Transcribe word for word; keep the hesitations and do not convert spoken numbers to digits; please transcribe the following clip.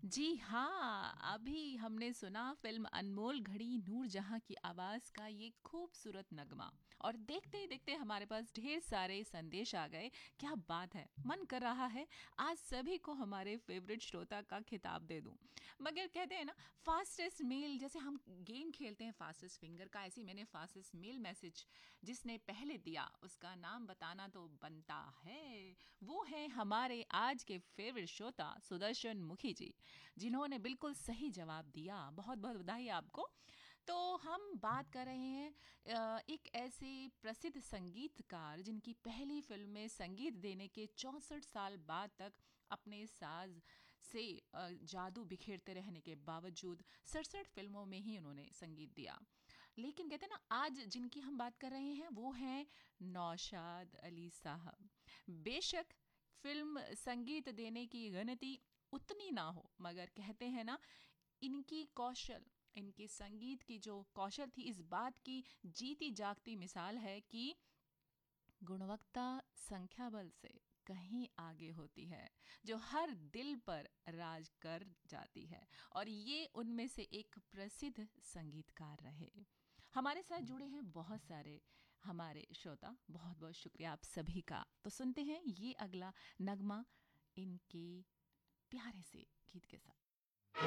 जी हाँ, अभी हमने सुना फ़िल्म अनमोल घड़ी नूरजहाँ की आवाज़ का ये खूबसूरत नगमा और देखते ही देखते हमारे पास ढेर सारे संदेश आ गए। क्या बात है! मन कर रहा है आज सभी को हमारे फ़ेवरेट श्रोता का खिताब दे दूँ। मगर कहते हैं ना फ़ास्टेस्ट मेल जैसे हम गेम खेलते हैं फ़ास्टेस्ट फिंगर का, ऐसे ही मैंने फ़ास्टेस्ट मेल मैसेज जिसने पहले दिया उसका नाम बताना तो बनता है। वो है हमारे आज के फ़ेवरेट श्रोता सुदर्शन मुखी जी। जिन्होंने बिल्कुल सही जवाब दिया। बहुत बहुत बधाई आपको। तो हम बात कर रहे हैं अ, एक ऐसे प्रसिद्ध संगीतकार जिनकी पहली फिल्म में संगीत देने के चौंसठ साल बाद तक अपने साज से अ, जादू बिखेरते रहने के बावजूद सड़सठ फिल्मों में ही उन्होंने संगीत दिया। लेकिन कहते हैं ना आज जिनकी हम बात कर रहे हैं वो हैं नौशाद अली साहब। बेशक फिल्म संगीत देने की गणति उतनी ना हो, मगर कहते हैं ना इनकी कौशल, इनके संगीत की जो कौशल थी इस बात की जीती जागती मिसाल है कि गुणवत्ता संख्या बल से कहीं आगे होती है, जो हर दिल पर राज कर जाती है। और ये उनमें से एक प्रसिद्ध संगीतकार रहे। हमारे साथ जुड़े हैं बहुत सारे हमारे श्रोता। बहुत बहुत शुक्रिया आप सभी का। तो सुनते हैं ये अगला नगमा इनके प्यारे से गीत के साथ।